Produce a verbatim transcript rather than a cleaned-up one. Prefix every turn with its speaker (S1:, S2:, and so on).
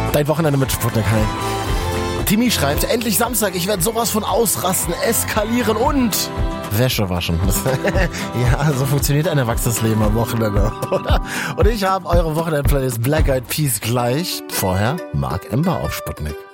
S1: Dein Wochenende mit Sputnik, hi. Timmy schreibt, endlich Samstag, ich werde sowas von ausrasten, eskalieren und Wäsche waschen. Das, ja, so funktioniert ein erwachsenes Leben am Wochenende, oder? Und ich habe eure Wochenende-Playlist Black Eyed Peas gleich. Vorher Mark Ember auf Sputnik.